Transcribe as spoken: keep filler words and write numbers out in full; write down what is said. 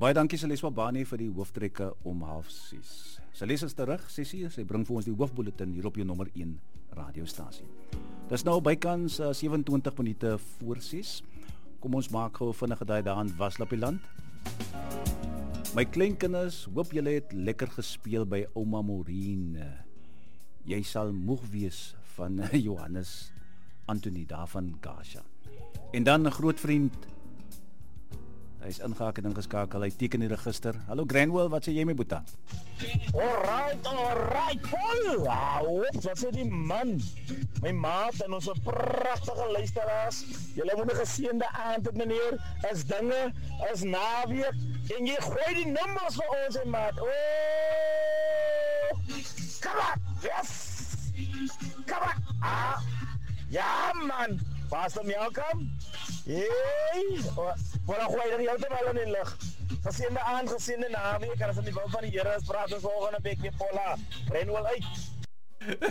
Baie dankie Celeste Bani vir die hooftrekke om half ses. Celeste is terug, ses uur, sy bring vir ons die hoofbulletin hier op jou nommer een radiostasie. Dis nou bykans uh, sewe-en-twintig minute voor ses. Kom ons maak gou vinnige daai daar in Waslapieland. My kleinkinders, hoop julle het lekker gespeel by Ouma Maureen. Jy sal moeg wees van Johannes Anthony daar van Gasha. En dan 'n groot vriend. Hy is ingehaak en ingeskakel, hy teken die register. Hallo Granwell, wat sê jy my boeta? Alright, alright, Paul! Wow, wat sê die man? My maat en onze prachtige luisteraars. Julle moet 'n geseënde aand hê, meneer. As dinge, as naweek. En jy gooi die nummers vir ons, hè, maat. Oh! Come on! Yes! Come on! Ah! Ja, man! Pastor Malcolm? Hey! Voor dan gooi je er jou te wel in die lucht. Geseënde aand, geseënde naweek. En as in die wil van die Here is, praat ons volgende week weer, Paula. Ren wel uit.